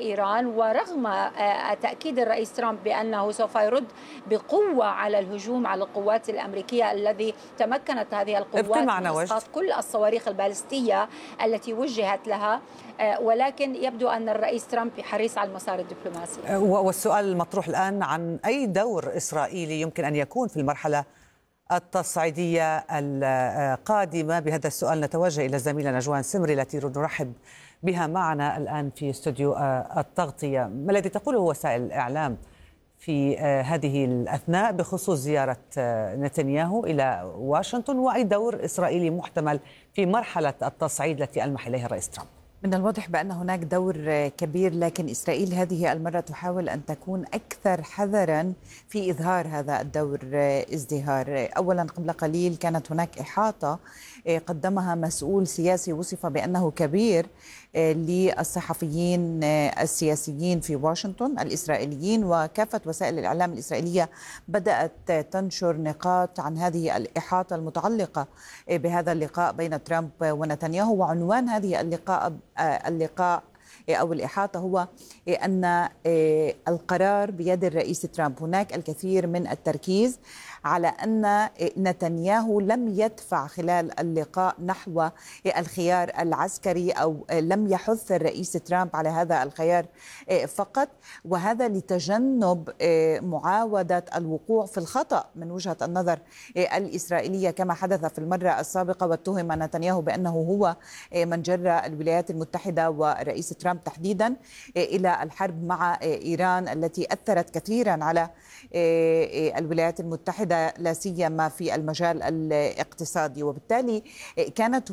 إيران، ورغم تأكيد الرئيس ترامب بأنه سوف يرد بقوة على الهجوم على القوات الأمريكية الذي تمكنت هذه القوات من إسقاط كل الصواريخ البالستية التي وجهت لها، ولكن يبدو أن الرئيس ترامب حريص على المسار الدبلوماسي. والسؤال المطروح الآن عن أي دور إسرائيلي يمكن أن يكون في المرحلة التصعيدية القادمة. بهذا السؤال نتوجه إلى الزميلة نجوان سمري التي نرحب بها معنا الآن في استوديو التغطية. ما الذي تقوله وسائل الإعلام في هذه الأثناء بخصوص زيارة نتنياهو إلى واشنطن، وأي دور إسرائيلي محتمل في مرحلة التصعيد التي ألمح إليها الرئيس ترامب؟ من الواضح بأن هناك دور كبير، لكن إسرائيل هذه المرة تحاول أن تكون أكثر حذرا في إظهار هذا الدور ازدهار. أولا قبل قليل كانت هناك إحاطة قدمها مسؤول سياسي وصف بأنه كبير للصحفيين السياسيين في واشنطن الإسرائيليين، وكافة وسائل الإعلام الإسرائيلية بدأت تنشر نقاط عن هذه الإحاطة المتعلقة بهذا اللقاء بين ترامب ونتنياهو. وعنوان هذه اللقاء أو الإحاطة هو أن القرار بيد الرئيس ترامب. هناك الكثير من التركيز على أن نتنياهو لم يدفع خلال اللقاء نحو الخيار العسكري، أو لم يحث الرئيس ترامب على هذا الخيار فقط، وهذا لتجنب معاودة الوقوع في الخطأ من وجهة النظر الإسرائيلية كما حدث في المرة السابقة، واتهم نتنياهو بأنه هو من جر الولايات المتحدة والرئيس ترامب تحديدا إلى الحرب مع إيران التي أثرت كثيرا على الولايات المتحدة لا سيما في المجال الاقتصادي. وبالتالي كان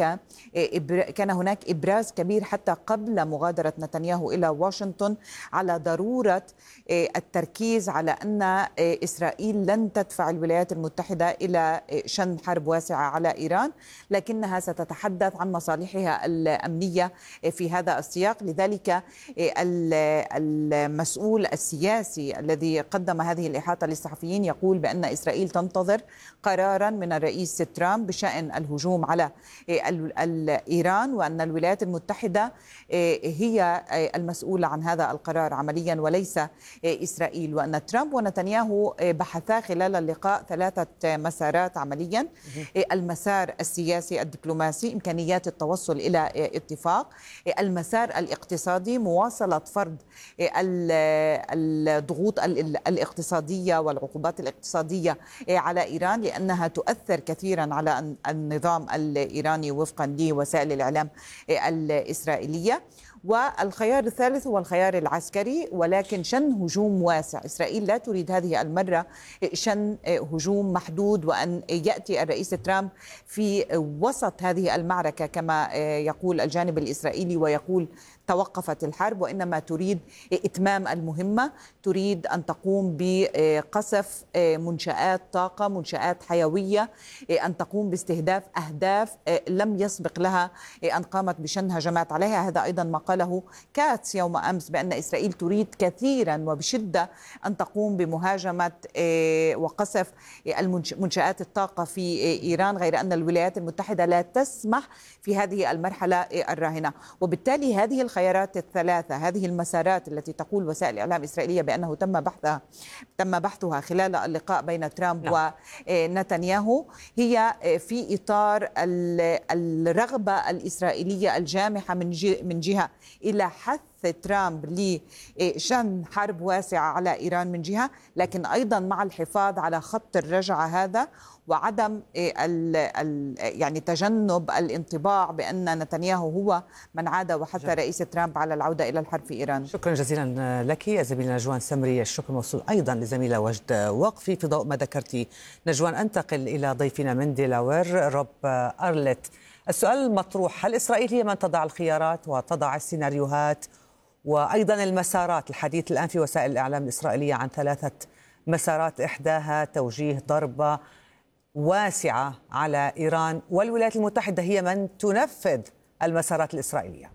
هناك إبراز كبير حتى قبل مغادرة نتنياهو إلى واشنطن على ضرورة التركيز على أن إسرائيل لن تدفع الولايات المتحدة إلى شن حرب واسعة على إيران، لكنها ستتحدث عن مصالحها الأمنية في هذا السياق. لذلك المسؤول السياسي الذي قدم هذه الإحاطة للصحفيين يقول بأن إسرائيل تنتظر قرارا من الرئيس ترامب بشأن الهجوم على إيران، وأن الولايات المتحدة هي المسؤولة عن هذا القرار عمليا وليس إسرائيل، وأن ترامب ونتنياهو بحثا خلال اللقاء 3 مسارات عمليا: المسار السياسي الدبلوماسي، إمكانيات التوصل إلى اتفاق; المسار الاقتصادي، مواصلة فرض الضغوط الاقتصادية والعقوبات الاقتصادية على إيران لأنها تؤثر كثيرا على النظام الإيراني وفقا لوسائل الإعلام الإسرائيلية; والخيار الثالث هو الخيار العسكري، ولكن شن هجوم واسع. إسرائيل لا تريد هذه المرة شن هجوم محدود وأن يأتي الرئيس ترامب في وسط هذه المعركة كما يقول الجانب الإسرائيلي ويقول توقفت الحرب، وإنما تريد إتمام المهمة، تريد أن تقوم بقصف منشآت طاقة، منشآت حيوية، أن تقوم باستهداف أهداف لم يسبق لها أن قامت بشن هجمات عليها. هذا أيضا ما قاله كاتس يوم أمس بأن إسرائيل تريد كثيرا وبشدة أن تقوم بمهاجمة وقصف منشآت الطاقة في إيران، غير أن الولايات المتحدة لا تسمح في هذه المرحلة الراهنة. وبالتالي هذه الخيارات الثلاثة، هذه المسارات التي تقول وسائل الإعلام الإسرائيلية بأنه تم بحثها خلال اللقاء بين ترامب ونتنياهو، هي في إطار الرغبة الإسرائيلية الجامحة من جهة إلى حث ترامب لشن حرب واسعة على إيران من جهة، لكن أيضا مع الحفاظ على خط الرجعة هذا، وعدم يعني تجنب الانطباع بأن نتنياهو هو من عاد وحث رئيس ترامب على العودة إلى الحرب في إيران. شكرا جزيلا لك زميلة نجوان سمري. الشكر موصول أيضا لزميلة وجد وقفي. في ضوء ما ذكرتي نجوان أنتقل إلى ضيفنا من ديلاوير روب أرلت. السؤال المطروح: هل إسرائيل هي من تضع الخيارات وتضع السيناريوهات وأيضا المسارات؟ الحديث الآن في وسائل الإعلام الإسرائيلية عن 3 مسارات، إحداها توجيه ضربة واسعة على إيران، والولايات المتحدة هي من تنفذ المسارات الإسرائيلية.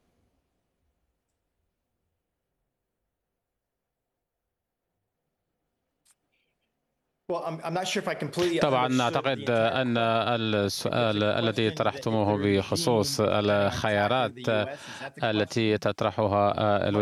طبعا أعتقد أن السؤال الذي طرحتموه بخصوص الخيارات التي تطرحها